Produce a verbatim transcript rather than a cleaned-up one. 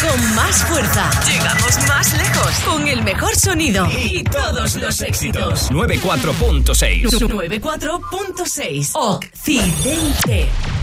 con más fuerza. Llegamos más lejos con el mejor sonido y todos los éxitos. noventa y cuatro punto seis. noventa y cuatro punto seis. Occidente.